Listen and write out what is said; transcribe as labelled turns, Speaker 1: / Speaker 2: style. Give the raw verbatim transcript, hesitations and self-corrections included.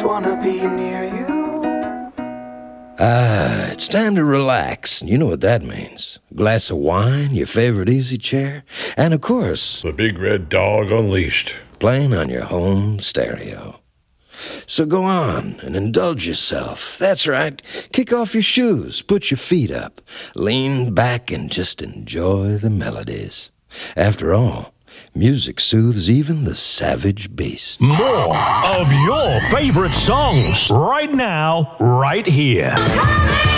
Speaker 1: wanna be near you.
Speaker 2: Ah, it's time to relax. You know what that means. A glass of wine, your favorite easy chair, and of course,
Speaker 3: The Big Red Dog Unleashed.
Speaker 2: playing on your home stereo. So go on and indulge yourself. That's right. Kick off your shoes, put your feet up, lean back and just enjoy the melodies. After all, music soothes even the savage beast.
Speaker 4: More of your favorite songs right now, right here.